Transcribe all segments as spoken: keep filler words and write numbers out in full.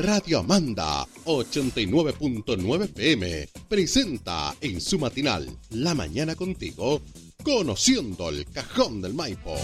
Radio Amanda ochenta y nueve punto nueve F M presenta en su matinal La Mañana Contigo, Conociendo el Cajón del Maipo.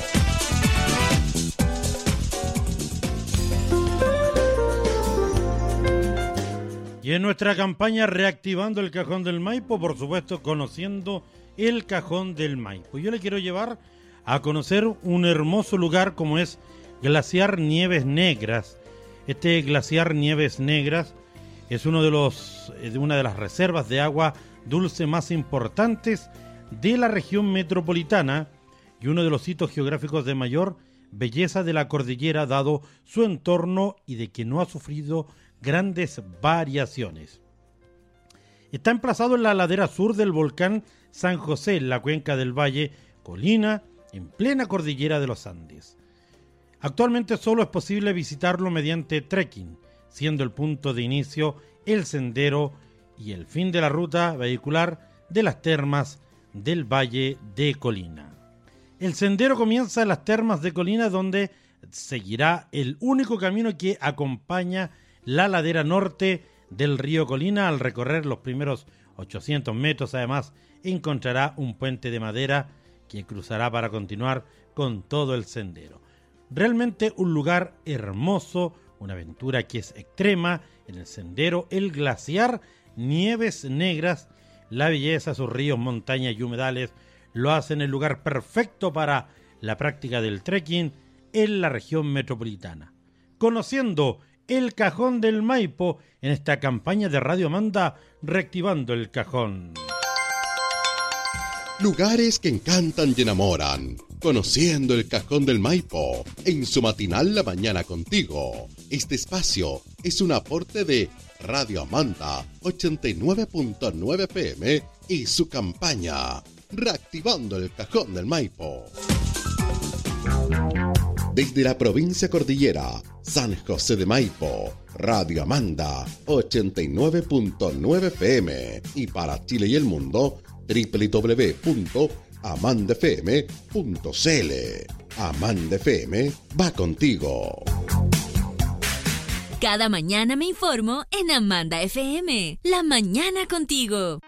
Y en nuestra campaña Reactivando el Cajón del Maipo, por supuesto, conociendo el Cajón del Maipo. Yo le quiero llevar a conocer un hermoso lugar como es Glaciar Nieves Negras. Este glaciar Nieves Negras es uno de los, de una de las reservas de agua dulce más importantes de la región metropolitana y uno de los sitios geográficos de mayor belleza de la cordillera, dado su entorno y de que no ha sufrido grandes variaciones. Está emplazado en la ladera sur del volcán San José, en la cuenca del Valle Colina, en plena cordillera de los Andes. Actualmente solo es posible visitarlo mediante trekking, siendo el punto de inicio el sendero y el fin de la ruta vehicular de las termas del Valle de Colina. El sendero comienza en las termas de Colina, donde seguirá el único camino que acompaña la ladera norte del río Colina. Al recorrer los primeros ochocientos metros, además, encontrará un puente de madera que cruzará para continuar con todo el sendero. Realmente un lugar hermoso, una aventura que es extrema en el sendero, el glaciar Nieves Negras. La belleza, sus ríos, montañas y humedales lo hacen el lugar perfecto para la práctica del trekking en la región metropolitana. Conociendo el Cajón del Maipo en esta campaña de Radio Amanda, Reactivando el Cajón. Lugares que encantan y enamoran. Conociendo el Cajón del Maipo en su matinal La Mañana Contigo. Este espacio es un aporte de Radio Amanda ochenta y nueve punto nueve F M y su campaña Reactivando el Cajón del Maipo. Desde la provincia cordillera, San José de Maipo, Radio Amanda ochenta y nueve punto nueve F M y para Chile y el mundo, doble u doble u doble u punto amanda f m punto c l. Amanda F M va contigo. Cada mañana me informo en Amanda F M, La Mañana Contigo.